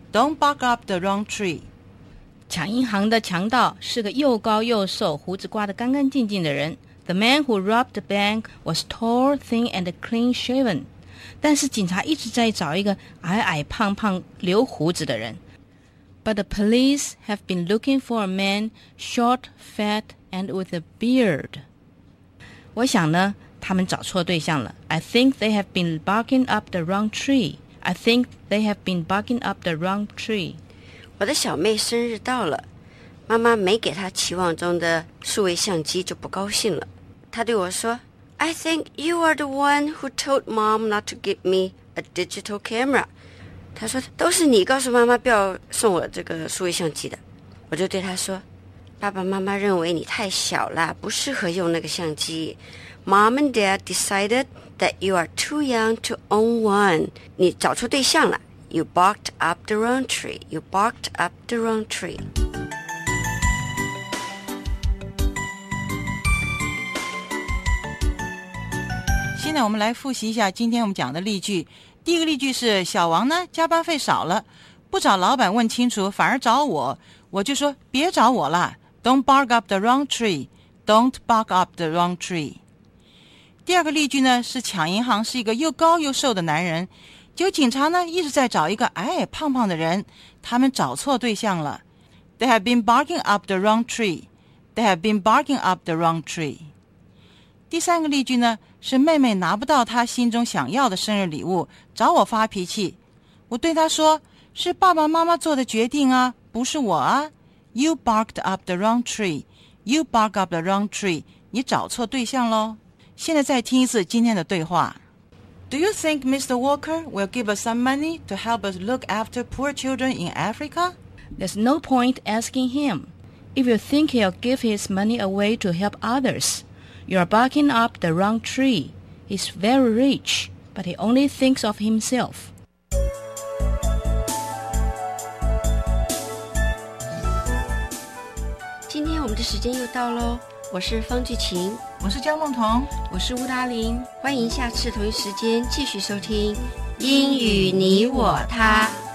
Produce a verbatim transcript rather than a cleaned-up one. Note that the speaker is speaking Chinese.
Don't bark up the wrong tree. 抢银行的强盗是个又高又瘦、胡子刮得干干净净的人。The man who robbed the bank was tall, thin, and clean-shaven. 但是警察一直在找一个矮矮胖胖、留胡子的人。But the police have been looking for a man short, fat, and with a beard. 我想呢，他们找错对象了。I think they have been barking up the wrong tree. I think they have been barking up the wrong tree. 我的小妹生日到了，妈妈没给她期望中的数位相机就不高兴了。她对我说 I think you are the one who told mom not to give me a digital camera. 她说都是你告诉妈妈不要送我这个数位相机的。我就对她说，爸爸妈妈认为你太小了，不适合用那个相机。Mom and Dad decided that you are too young to own one. 你找错对象了。You barked up the wrong tree. You barked up the wrong tree. 现在我们来复习一下今天我们讲的例句。第一个例句是小王呢加班费少了，不找老板问清楚，反而找我，我就说别找我了。Don't bark up the wrong tree. Don't bark up the wrong tree. 第二个例句呢是抢银行是一个又高又瘦的男人，结果警察呢一直在找一个矮矮胖胖的人，他们找错对象了。They have been barking up the wrong tree. They have been barking up the wrong tree. 第三个例句呢是妹妹拿不到她心中想要的生日礼物，找我发脾气。我对她说，是爸爸妈妈做的决定啊，不是我啊。You barked up the wrong tree. You barked up the wrong tree. 你找错对象咯。现在再听一次今天的对话。Do you think Mister Walker will give us some money to help us look after poor children in Africa? There's no point asking him. If you think he'll give his money away to help others, you're barking up the wrong tree. He's very rich, but he only thinks of himself. 今天我们的时间又到咯，我是方巨琴， 我是江梦彤， 我是吴达玲， 欢迎下次同一时间继续收听英语你我他。